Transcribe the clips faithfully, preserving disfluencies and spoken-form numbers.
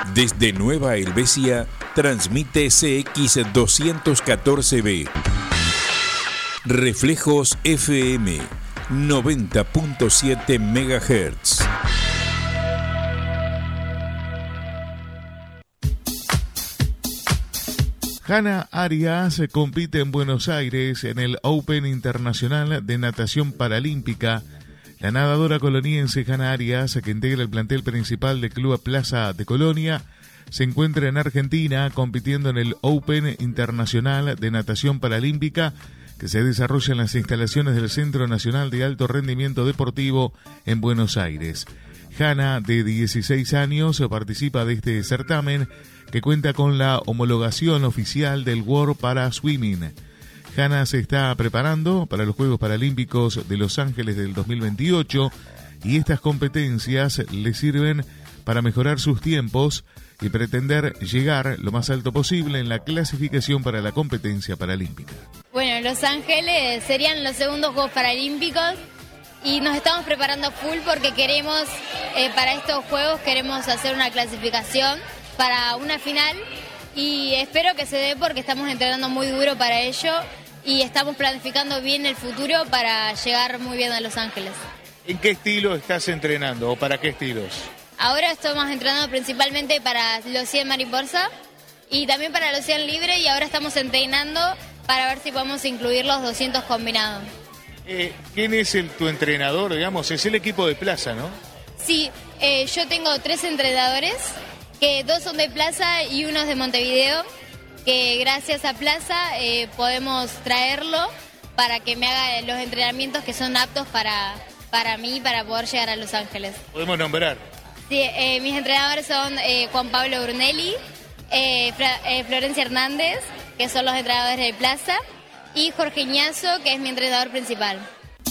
Desde Nueva Helvecia, transmite C X doscientos catorce B. Reflejos F M, noventa punto siete megahertz. Hanna Arias compite en Buenos Aires en el Open Internacional de Natación Paralímpica. La nadadora coloniense Hanna Arias, que integra el plantel principal del Club Plaza de Colonia, se encuentra en Argentina compitiendo en el Open Internacional de Natación Paralímpica, que se desarrolla en las instalaciones del Centro Nacional de Alto Rendimiento Deportivo en Buenos Aires. Hanna, de dieciséis años, participa de este certamen, que cuenta con la homologación oficial del World Para Swimming. Hanna se está preparando para los Juegos Paralímpicos de Los Ángeles del dos mil veintiocho y estas competencias le sirven para mejorar sus tiempos y pretender llegar lo más alto posible en la clasificación para la competencia paralímpica. Bueno, Los Ángeles serían los segundos Juegos Paralímpicos y nos estamos preparando full porque queremos, eh, para estos Juegos queremos hacer una clasificación para una final y espero que se dé porque estamos entrenando muy duro para ello y estamos planificando bien el futuro para llegar muy bien a Los Ángeles. ¿En qué estilo estás entrenando o para qué estilos? Ahora estamos entrenando principalmente para los cien mariposa y también para los cien libre y ahora estamos entrenando para ver si podemos incluir los doscientos combinados. Eh, ¿Quién es el, tu entrenador, digamos? Es el equipo de Plaza, ¿no? Sí, eh, yo tengo tres entrenadores, que dos son de Plaza y uno es de Montevideo, que gracias a Plaza eh, podemos traerlo para que me haga los entrenamientos que son aptos para, para mí, para poder llegar a Los Ángeles. ¿Podemos nombrar? Sí, eh, mis entrenadores son eh, Juan Pablo Brunelli, eh, Fra- eh, Florencia Hernández, que son los entrenadores de Plaza, y Jorge Iñazo, que es mi entrenador principal.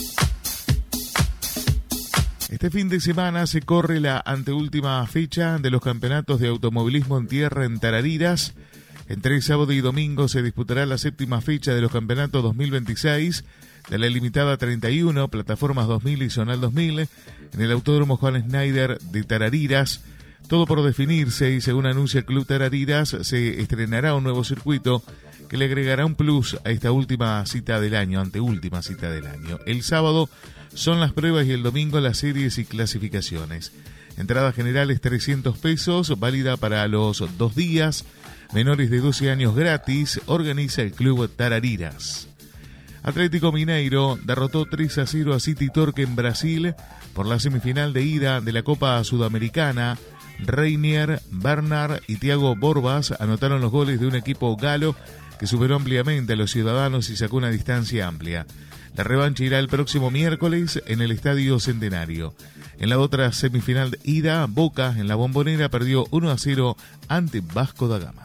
Este fin de semana se corre la anteúltima fecha de los campeonatos de automovilismo en tierra en Tarariras. Entre sábado y domingo se disputará la séptima fecha de los campeonatos dos mil veintiséis de la limitada treinta y uno, plataformas dos mil y zonal dos mil, en el Autódromo Juan Schneider de Tarariras. Todo por definirse y según anuncia el Club Tarariras, se estrenará un nuevo circuito que le agregará un plus a esta última cita del año, anteúltima cita del año. El sábado son las pruebas y el domingo las series y clasificaciones. Entrada general es trescientos pesos, válida para los dos días. Menores de doce años gratis, organiza el Club Tarariras. Atlético Mineiro derrotó tres a cero a City Torque en Brasil por la semifinal de ida de la Copa Sudamericana. Reinier, Bernard y Thiago Borbas anotaron los goles de un equipo galo que superó ampliamente a los ciudadanos y sacó una distancia amplia. La revancha irá el próximo miércoles en el Estadio Centenario. En la otra semifinal de ida, Boca en la Bombonera perdió uno a cero ante Vasco da Gama.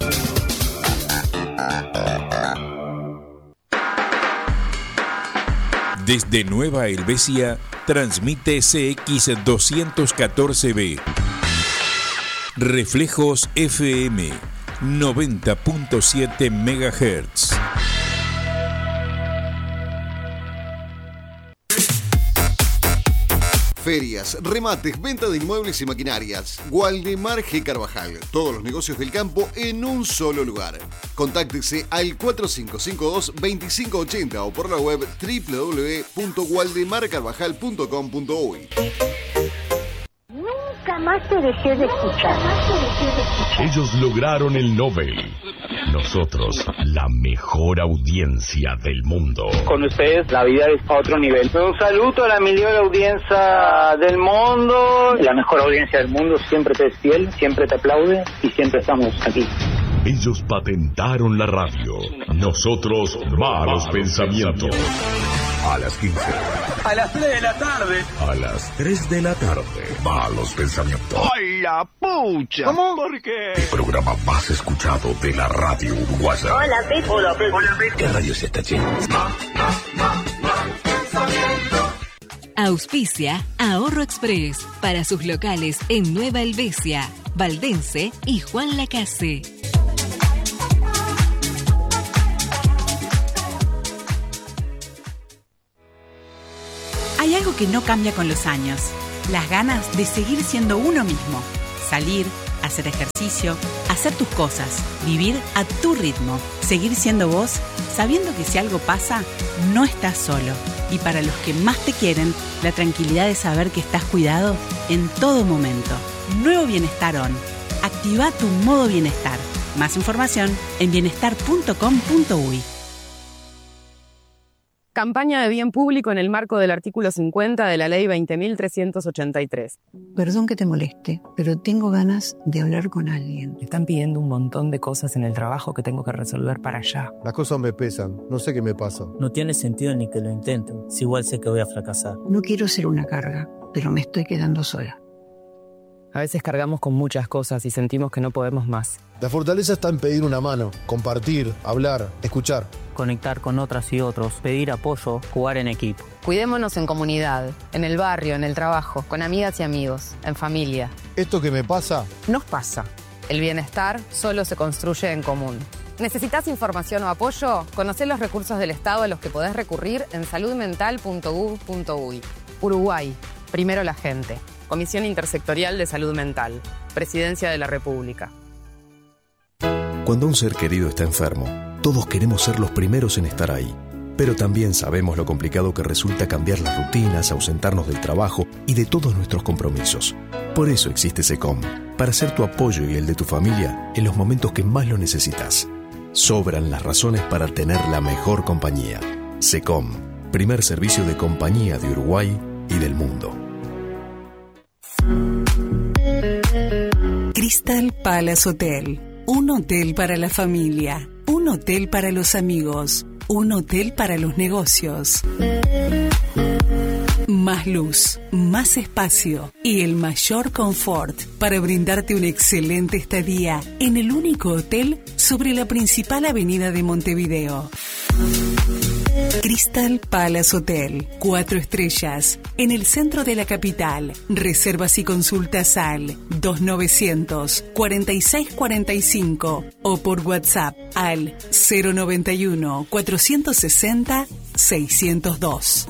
Desde Nueva Helvecia, transmite C X doscientos catorce B. Reflejos F M, noventa punto siete megahertz. Ferias, remates, venta de inmuebles y maquinarias. Waldemar G. Carvajal. Todos los negocios del campo en un solo lugar. Contáctese al cuatro cinco cinco dos, dos cinco ocho cero o por la web doble u doble u doble u punto waldemar carvajal punto com punto uy. Nunca más te dejé de escuchar. Ellos lograron el Nobel. Nosotros, la mejor audiencia del mundo. Con ustedes la vida es a otro nivel. Un saludo a la mejor audiencia del mundo. La mejor audiencia del mundo siempre te es fiel, siempre te aplaude y siempre estamos aquí. Ellos patentaron la radio. Nosotros, malos pensamientos. A las quince. A las tres de la tarde. A las tres de la tarde. Malos pensamientos. ¡Ay, la pucha! ¿Cómo? ¿Por qué? El programa más escuchado de la radio uruguaya. Hola, Pepe. Hola, Pepe. Hola, Pepe. ¿Qué radio es esta, che? Auspicia Ahorro Express para sus locales en Nueva Helvecia, Valdense y Juan Lacase. Hay algo que no cambia con los años, las ganas de seguir siendo uno mismo, salir, hacer ejercicio, hacer tus cosas, vivir a tu ritmo, seguir siendo vos, sabiendo que si algo pasa, no estás solo. Y para los que más te quieren, la tranquilidad de saber que estás cuidado en todo momento. Nuevo Bienestar On. Activa tu modo bienestar. Más información en bienestar punto com punto uy. Campaña de bien público en el marco del artículo cincuenta de la Ley veinte mil trescientos ochenta y tres. Perdón que te moleste, pero tengo ganas de hablar con alguien. Me están pidiendo un montón de cosas en el trabajo que tengo que resolver para allá. Las cosas me pesan, no sé qué me pasa. No tiene sentido ni que lo intenten, si igual sé que voy a fracasar. No quiero ser una carga, pero me estoy quedando sola. A veces cargamos con muchas cosas y sentimos que no podemos más. La fortaleza está en pedir una mano, compartir, hablar, escuchar. Conectar con otras y otros, pedir apoyo, jugar en equipo. Cuidémonos en comunidad, en el barrio, en el trabajo, con amigas y amigos, en familia. Esto que me pasa, nos pasa. El bienestar solo se construye en común. ¿Necesitas información o apoyo? Conocé los recursos del Estado a los que podés recurrir en salud mental punto gov punto uy. Uruguay, primero la gente. Comisión Intersectorial de Salud Mental. Presidencia de la República. Cuando un ser querido está enfermo, todos queremos ser los primeros en estar ahí. Pero también sabemos lo complicado que resulta cambiar las rutinas, ausentarnos del trabajo y de todos nuestros compromisos. Por eso existe SECOM, para ser tu apoyo y el de tu familia en los momentos que más lo necesitas. Sobran las razones para tener la mejor compañía. SECOM, primer servicio de compañía de Uruguay y del mundo. Crystal Palace Hotel. Un hotel para la familia. Un hotel para los amigos. Un hotel para los negocios. Más luz, más espacio y el mayor confort para brindarte una excelente estadía en el único hotel sobre la principal avenida de Montevideo. Crystal Palace Hotel, cuatro estrellas, en el centro de la capital. Reservas y consultas al dos novecientos, cuarenta y seis cuarenta y cinco o por WhatsApp al cero noventa y uno, cuatrocientos sesenta, seiscientos dos.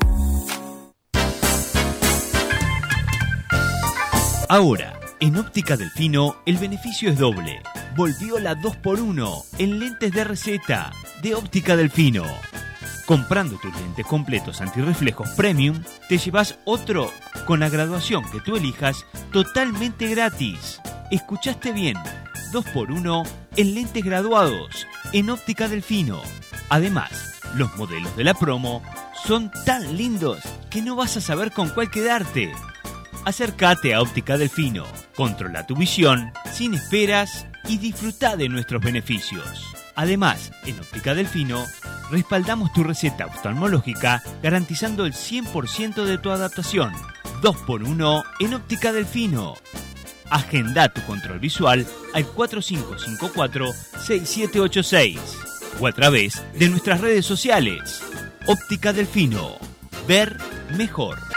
Ahora, en Óptica Delfino, el beneficio es doble. Volvió la dos por uno en lentes de receta de Óptica Delfino. Comprando tus lentes completos antirreflejos Premium, te llevas otro con la graduación que tú elijas totalmente gratis. ¿Escuchaste bien? dos por uno en lentes graduados en Óptica Delfino. Además, los modelos de la promo son tan lindos que no vas a saber con cuál quedarte. Acércate a Óptica Delfino, controla tu visión, sin esperas y disfruta de nuestros beneficios. Además, en Óptica Delfino, respaldamos tu receta oftalmológica garantizando el cien por ciento de tu adaptación. dos por uno en Óptica Delfino. Agenda tu control visual al cuatro cinco cinco cuatro, seis siete ocho seis o a través de nuestras redes sociales. Óptica Delfino. Ver mejor.